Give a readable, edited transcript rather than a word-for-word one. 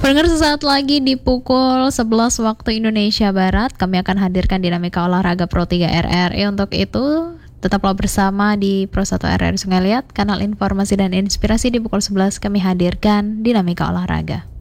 Pendengar, sesaat lagi di pukul 11 waktu Indonesia Barat, kami akan hadirkan Dinamika Olahraga Pro 3 RRI. Untuk itu, tetaplah bersama di Pro 1 RRI Sungai Liat, kanal informasi dan inspirasi. Di pukul 11 kami hadirkan Dinamika Olahraga.